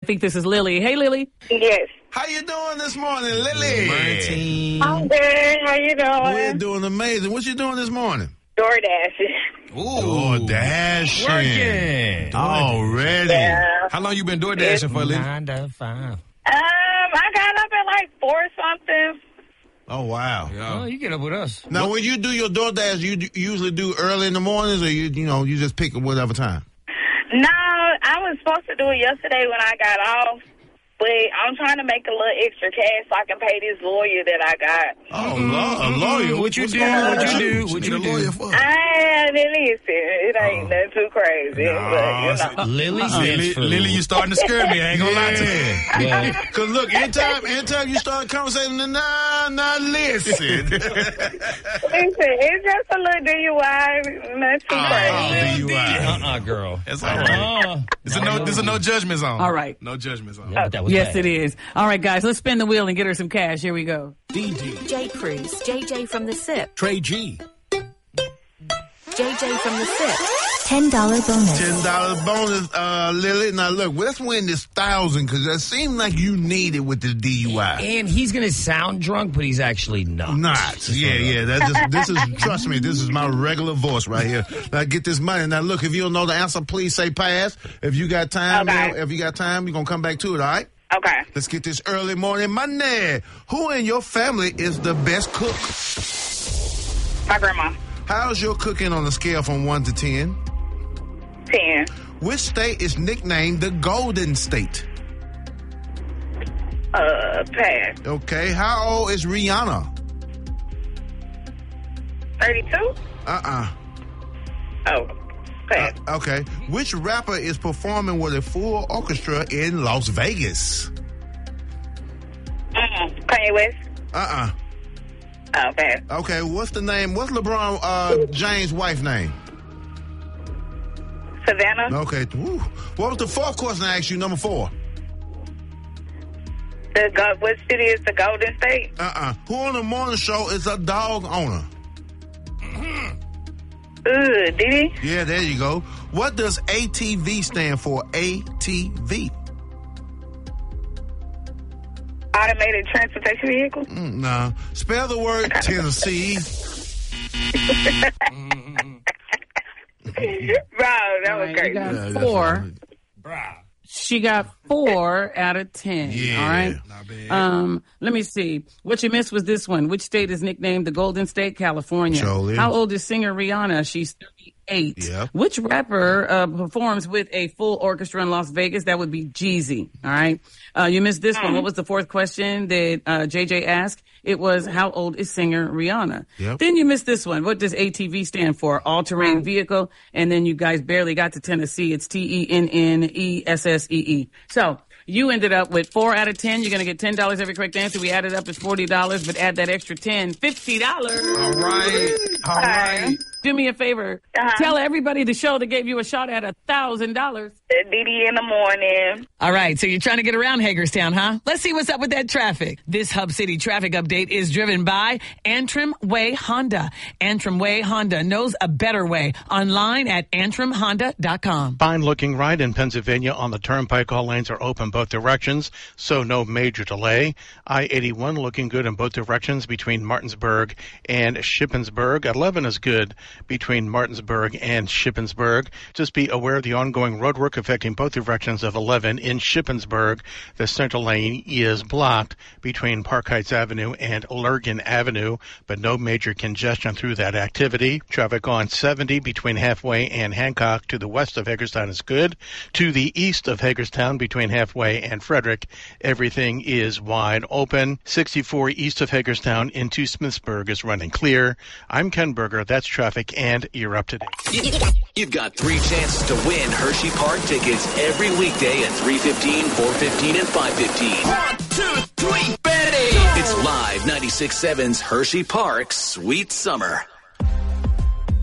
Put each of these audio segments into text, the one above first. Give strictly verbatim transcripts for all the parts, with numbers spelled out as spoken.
think this is Lily. Hey, Lily. Yes. How you doing this morning, Lily? Martin. I'm good. How you doing? We're doing amazing. What you doing this morning? DoorDashing. Ooh. DoorDashing. Working. Already. Yeah. How long you been door dashing for, Lily? Nine to five. Um, I got up at like four something. Oh, wow. Yeah. Oh, you get up with us. Now, when you do your DoorDash, you d- usually do early in the mornings, or you you know, you just pick whatever time? No, I was supposed to do it yesterday when I got off, but I'm trying to make a little extra cash so I can pay this lawyer that I got. Oh, law- a lawyer? What you What's do? going on What with you do? What What you you need a lawyer do? for? I listen, it ain't nothing too crazy, No, but you know. Lily Lily, stands for Lily, you starting to scare me. I ain't gonna lie to you. Yeah. Because, look, anytime, anytime you start conversating, nah, nah, listen. Listen, it's just a little D U I, not too crazy. D U I. Uh-uh, girl. That's all right. Uh, It's a no, this is a no judgment zone. All right. No judgment zone. yeah, but that was Yes, bad. it is. All right, guys, let's spin the wheel and get her some cash. Here we go. D D, J. Cruz, J J from the S I P, Trey G, J J from the S I P. ten dollars bonus. ten dollars bonus, uh, Lily. Now, look, let's win this thousand because it seems like you need it with the D U I. And he's going to sound drunk, but he's actually not. Not. Yeah, yeah. That just, this is, trust me, this is my regular voice right here. Now, get this money. Now, look, if you don't know the answer, please say pass. If you got time, Okay. you know, if you got time, you're going to come back to it, all right? Okay. Let's get this early morning money. Who in your family is the best cook? My grandma, How's your cooking on a scale from one to ten? ten. Which state is nicknamed the Golden State? Uh, pass. Okay. How old is Rihanna? thirty-two? Uh-uh. Oh, pass. Uh, okay. Which rapper is performing with a full orchestra in Las Vegas? Mm-mm. Kanye West? Uh-uh. Oh, pass. Okay. What's the name? What's LeBron uh, James' wife name? Savannah? Okay. Woo. What was the fourth question I asked you? Number four. The go- what city is the Golden State? Uh-uh. Who on the morning show is a dog owner? Ooh, Diddy? Yeah, there you go. What does A T V stand for? A T V. Automated transportation vehicle? Mm, no. Spell the word Tennessee. Bro, that All was right, crazy. you got Yeah, that's four. Bruh. She got four out of ten. Yeah. All right. Not bad. Um, let me see. What you missed was this one. Which state is nicknamed the Golden State? California. Surely. How old is singer Rihanna? She's thirty-eight. Yep. Which rapper uh, performs with a full orchestra in Las Vegas? That would be Jeezy. All right. Uh, you missed this one. What was the fourth question that uh, J J asked? It was, how old is singer Rihanna? Yep. Then you missed this one. What does A T V stand for? All-terrain vehicle. And then you guys barely got to Tennessee. It's T E N N E S S E E. So you ended up with four out of ten. You're going to get ten dollars every correct answer. We added up as forty dollars, but add that extra ten, fifty dollars. All right. All right. Do me a favor. Uh-huh. Tell everybody the show that gave you a shot at a thousand dollars. Diddy in the morning. All right, so you're trying to get around Hagerstown, huh? Let's see what's up with that traffic. This Hub City traffic update is driven by Antrim Way Honda. Antrim Way Honda knows a better way. Online at antrim honda dot com. Fine looking ride in Pennsylvania on the turnpike. All lanes are open both directions, so no major delay. I eighty-one looking good in both directions between Martinsburg and Shippensburg. eleven is good between Martinsburg and Shippensburg. Just be aware of the ongoing road work affecting both directions of eleven in Shippensburg. The central lane is blocked between Park Heights Avenue and Lurgan Avenue, but no major congestion through that activity. Traffic on seventy between Halfway and Hancock to the west of Hagerstown is good. To the east of Hagerstown between Halfway and Frederick, everything is wide open. sixty-four east of Hagerstown into Smithsburg is running clear. I'm Ken Berger. That's traffic, and you're up to date. You've got three chances to win Hershey Park tickets every weekday at three fifteen, four fifteen, and five fifteen. One, two, three, ready! It's Live ninety-six point seven's Hershey Park Sweet Summer.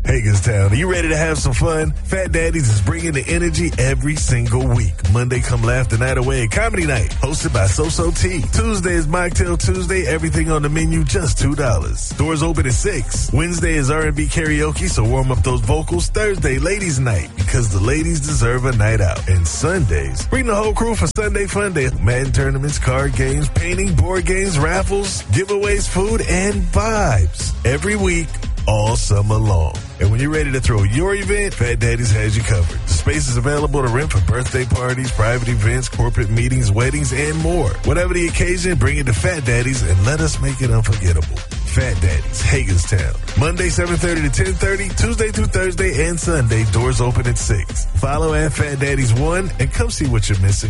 Hagerstown, are you ready to have some fun? Fat Daddy's is bringing the energy every single week. Monday, come laugh the night away at Comedy Night, hosted by So-So T. Tuesday is Mocktail Tuesday, everything on the menu, just two dollars. Doors open at six. Wednesday is R and B karaoke, so warm up those vocals. Thursday, Ladies Night, because the ladies deserve a night out. And Sundays, bring the whole crew for Sunday Fun Day. Madden tournaments, card games, painting, board games, raffles, giveaways, food, and vibes. Every week, all summer long. And when you're ready to throw your event, Fat Daddy's has you covered. The space is available to rent for birthday parties, private events, corporate meetings, weddings, and more. Whatever the occasion, bring it to Fat Daddy's and let us make it unforgettable. Fat Daddy's, Hagerstown. Monday, seven thirty to ten thirty, Tuesday through Thursday, and Sunday, doors open at six. Follow at Fat Daddy's one and come see what you're missing.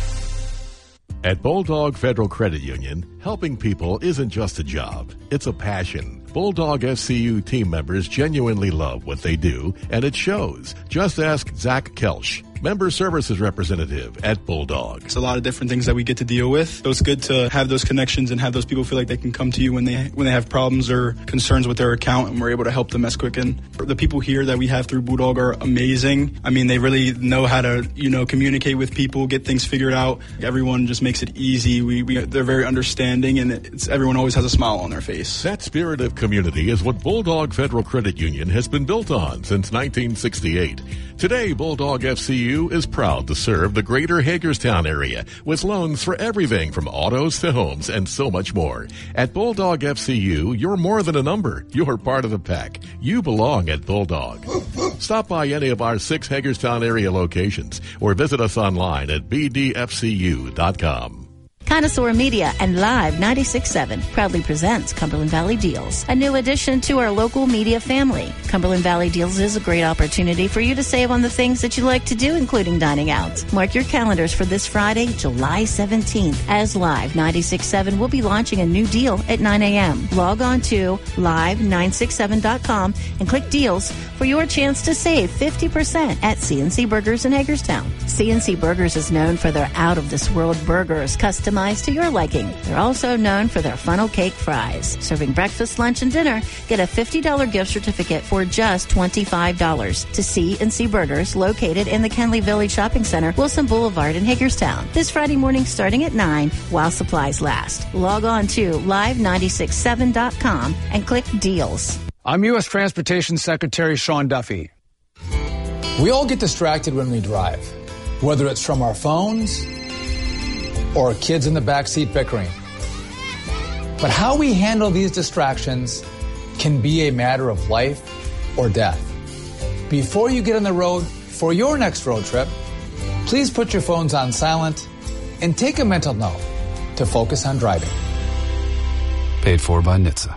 At Bulldog Federal Credit Union, helping people isn't just a job, it's a passion. Bulldog F C U team members genuinely love what they do, and it shows. Just ask Zach Kelsch, Member Services Representative at Bulldog. It's a lot of different things that we get to deal with. So it's good to have those connections and have those people feel like they can come to you when they when they have problems or concerns with their account, and we're able to help them as quick. And the people here that we have through Bulldog are amazing. I mean, they really know how to, you know, communicate with people, get things figured out. Everyone just makes it easy. We, we they're very understanding, and it's everyone always has a smile on their face. That spirit of community is what Bulldog Federal Credit Union has been built on since nineteen sixty-eight. Today, Bulldog F C U is proud to serve the greater Hagerstown area with loans for everything from autos to homes and so much more. At Bulldog F C U, you're more than a number. You're part of the pack. You belong at Bulldog. Stop by any of our six Hagerstown area locations or visit us online at b d f c u dot com. Connoisseur Media and Live ninety-six point seven proudly presents Cumberland Valley Deals, a new addition to our local media family. Cumberland Valley Deals is a great opportunity for you to save on the things that you like to do, including dining out. Mark your calendars for this Friday, July seventeenth, as Live ninety-six point seven will be launching a new deal at nine a.m. Log on to live nine six seven dot com and click Deals for your chance to save fifty percent at C N C Burgers in Hagerstown. C N C Burgers is known for their out-of-this-world burgers, customized to your liking. They're also known for their funnel cake fries. Serving breakfast, lunch, and dinner, get a fifty dollars gift certificate for just twenty-five dollars to C N C Burgers, located in the Kenley Village Shopping Center, Wilson Boulevard in Hagerstown. This Friday morning starting at nine while supplies last. Log on to live nine six seven dot com and click Deals. I'm U S Transportation Secretary Sean Duffy. We all get distracted when we drive, whether it's from our phones or kids in the backseat bickering. But how we handle these distractions can be a matter of life or death. Before you get on the road for your next road trip, please put your phones on silent and take a mental note to focus on driving. Paid for by N H T S A.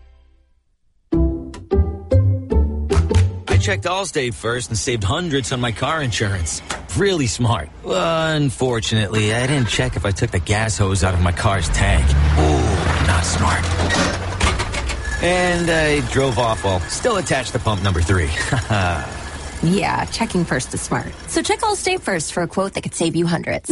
I checked Allstate first and saved hundreds on my car insurance. Really smart. Uh, unfortunately, I didn't check if I took the gas hose out of my car's tank. Ooh, not smart. And I drove off while still attached to pump number three. Yeah, checking first is smart. So check Allstate first for a quote that could save you hundreds.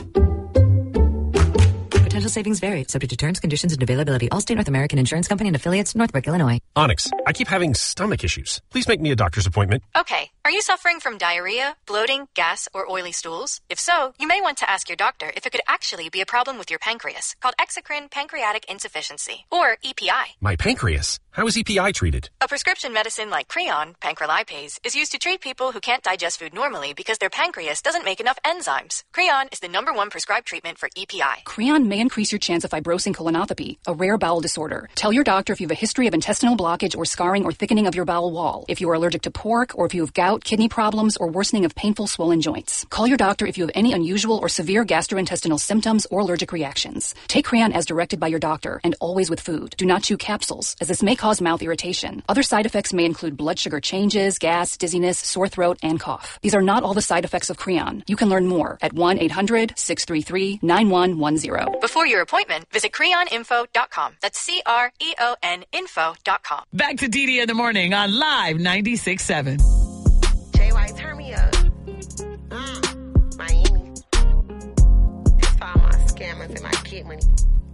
Potential savings vary, subject to terms, conditions, and availability. Allstate North American Insurance Company and affiliates, Northbrook, Illinois. Onyx, I keep having stomach issues. Please make me a doctor's appointment. Okay. Are you suffering from diarrhea, bloating, gas, or oily stools? If so, you may want to ask your doctor if it could actually be a problem with your pancreas, called exocrine pancreatic insufficiency, or E P I. My pancreas? How is E P I treated? A prescription medicine like Creon, pancrelipase, is used to treat people who can't digest food normally because their pancreas doesn't make enough enzymes. Creon is the number one prescribed treatment for E P I. Creon may increase your chance of fibrosing colonopathy, a rare bowel disorder. Tell your doctor if you have a history of intestinal blockage or scarring or thickening of your bowel wall, if you are allergic to pork, or if you have gout, kidney problems, or worsening of painful swollen joints. Call your doctor if you have any unusual or severe gastrointestinal symptoms or allergic reactions. Take Creon as directed by your doctor, and always with food. Do not chew capsules, as this may cause mouth irritation. Other side effects may include blood sugar changes, gas, dizziness, sore throat, and cough. These are not all the side effects of Creon. You can learn more at one eight hundred six three three nine one one zero. Before your appointment, visit creon info dot com. That's C R E O N info dot com. Back to D D in the morning on Live ninety-six point seven. J Y, turn me up. Mm, Miami. That's for all my scammers and my kid money.